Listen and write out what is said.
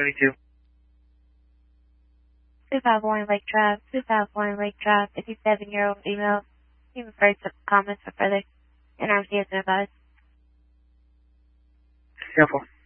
32. 251 Lake Drive, 251 Lake Drive, 57-year-old female. You've referred to comments for further NRC as advised. Careful.